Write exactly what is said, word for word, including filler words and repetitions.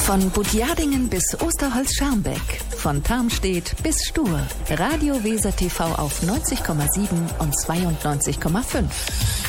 Von Budjadingen bis Osterholz-Scharmbeck, von Tarmstedt bis Stur. Radio Weser T V auf neunzig Komma sieben und zweiundneunzig Komma fünf.